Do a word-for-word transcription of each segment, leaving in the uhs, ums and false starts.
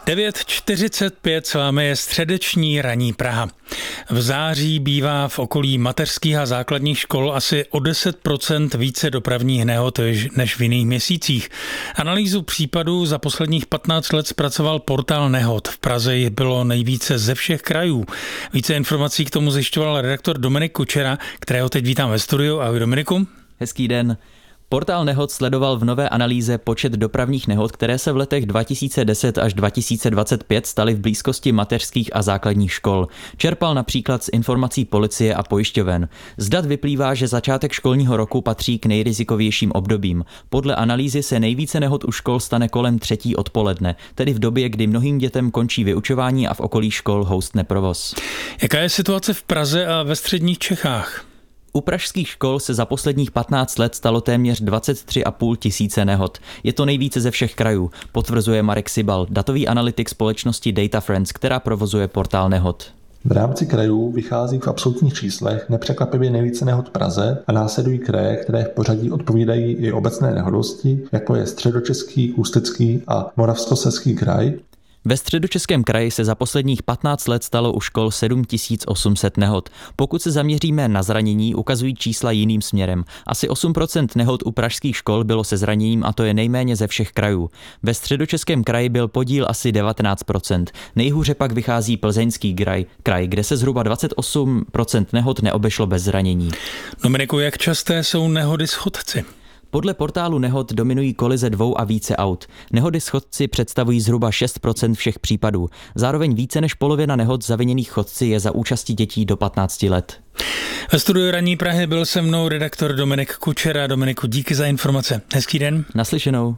devět čtyřicet pět s vámi je středeční ranní Praha. V září bývá v okolí mateřských a základních škol asi o deset procent více dopravních nehod než v jiných měsících. Analýzu případů za posledních patnáct let zpracoval portál Nehod. V Praze jich bylo nejvíce ze všech krajů. Více informací k tomu zjišťoval redaktor Dominik Kučera, kterého teď vítám ve studiu. Ahoj Dominiku. Hezký den. Portál Nehod sledoval v nové analýze počet dopravních nehod, které se v letech dva tisíce deset až dva tisíce dvacet pět staly v blízkosti mateřských a základních škol. Čerpal například z informací policie a pojišťoven. Z dat vyplývá, že začátek školního roku patří k nejrizikovějším obdobím. Podle analýzy se nejvíce nehod u škol stane kolem třetí odpoledne, tedy v době, kdy mnohým dětem končí vyučování a v okolí škol houstne provoz. Jaká je situace v Praze a ve středních Čechách? U pražských škol se za posledních patnáct let stalo téměř dvacet tři a půl tisíce nehod. Je to nejvíce ze všech krajů, potvrzuje Marek Sibal, datový analytik společnosti Data Friends, která provozuje portál Nehod. V rámci krajů vychází v absolutních číslech nepřekvapivě nejvíce nehod v Praze a následují kraje, které v pořadí odpovídají i obecné nehodosti, jako je Středočeský, Ústecký a Moravskoslezský kraj. Ve Středočeském kraji se za posledních patnáct let stalo u škol sedm tisíc osm set nehod. Pokud se zaměříme na zranění, ukazují čísla jiným směrem. Asi osm procent nehod u pražských škol bylo se zraněním a to je nejméně ze všech krajů. Ve Středočeském kraji byl podíl asi devatenáct procent. Nejhůře pak vychází Plzeňský kraj, kraj, kde se zhruba dvacet osm procent nehod neobešlo bez zranění. Dominiku, jak časté jsou nehody s chodci? Podle portálu Nehod dominují kolize dvou a více aut. Nehody s chodci představují zhruba šest procent všech případů. Zároveň více než polovina nehod zaviněných chodci je za účasti dětí do patnácti let. Ve studiu Ranní Prahy byl se mnou redaktor Dominik Kučera. Dominiku, díky za informace. Hezký den. Naslyšenou.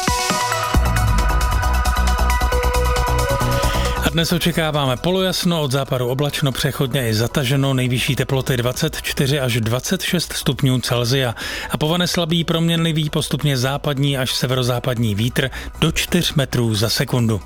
A dnes očekáváme polojasno, od západu oblačno, přechodně i zataženo, nejvyšší teploty dvacet čtyři až dvacet šest stupňů Celsia. A povane slabý proměnlivý postupně západní až severozápadní vítr do čtyř metrů za sekundu.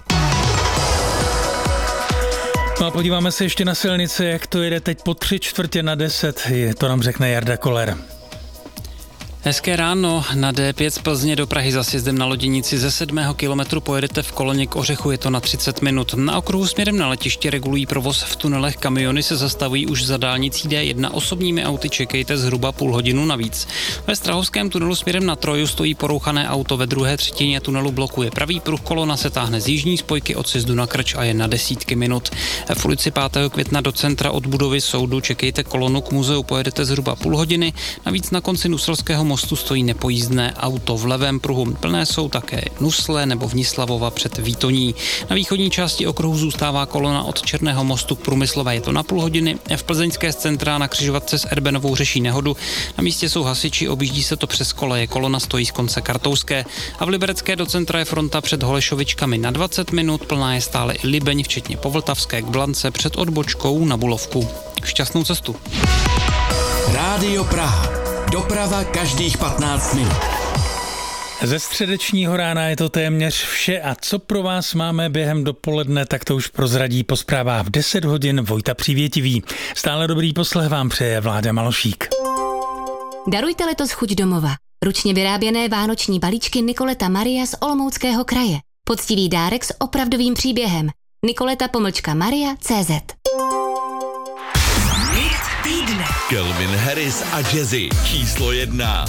No a podíváme se ještě na silnici, jak to jede teď po tři čtvrtě na deset, to nám řekne Jarda Koller. Hezké ráno, na D pět z Plzně do Prahy za sjezdem na Loděnici ze sedmého kilometru pojedete v koloně k Ořechu, je to na třicet minut. Na okruhu směrem na letiště regulují provoz v tunelech, kamiony se zastavují už za dálnicí D jedna, osobními auty čekejte zhruba půl hodinu navíc. Ve Strahovském tunelu směrem na Troju stojí porouchané auto, ve druhé třetině tunelu blokuje pravý pruh, kolona se táhne z jižní spojky od sjezdu na Krč a je na desítky minut. V ulici pátého května do centra od budovy soudu čekejte kolonu, k muzeu pojedete zhruba půl hodiny, navíc na konci Nuselského mostu stojí nepojízdné auto v levém pruhu. Plné jsou také Nusle nebo Vnislavova před Výtoní. Na východní části okruhu zůstává kolona od Černého mostu k Průmyslové, je to na půl hodiny. V plzeňské z centra na křižovatce s Erbenovou řeší nehodu. Na místě jsou hasiči, objíždí se to přes koleje, kolona stojí z konce Kartouské. A v Liberecké do centra je fronta před Holešovičkami na dvacet minut, plná je stále i Libeň, včetně Povltavské k Blance před odbočkou na Bulovku. Šťastnou cestu. Rádio Praha. Doprava každých patnáct minut. Ze středečního rána je to téměř vše a co pro vás máme během dopoledne, tak to už prozradí po zprávách v deset hodin Vojta Přívětivý. Stále dobrý poslech vám přeje Vláďa Malošík. Darujte letos chuť domova. Ručně vyráběné vánoční balíčky Nikoleta Maria z Olomouckého kraje. Poctivý dárek s opravdovým příběhem. Nikoleta pomlčka Maria tečka cé zet. Calvin Harris a Jazzy číslo jedna.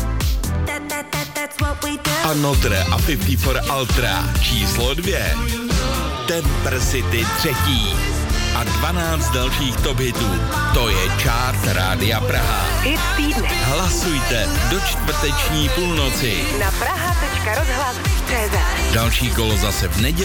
A Notre a padesát čtyři Ultra číslo dvě. Temper City třetí. A dvanáct dalších top hitů. To je chart Rádia Praha. Hit týdne. Hlasujte do čtvrteční půlnoci na praha tečka rozhlas tečka cé zet. Další kolo zase v neděli.